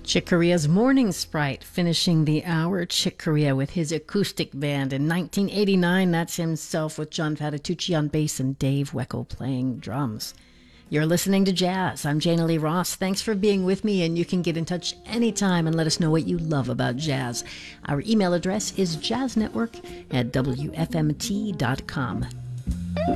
Chick Corea's Morning Sprite finishing the hour. Chick Corea with his acoustic band in 1989. That's himself with John Patitucci on bass and Dave Weckl playing drums. You're listening to Jazz. I'm Jana Lee Ross. Thanks for being with me, and you can get in touch anytime and let us know what you love about jazz. Our email address is jazznetwork@wfmt.com.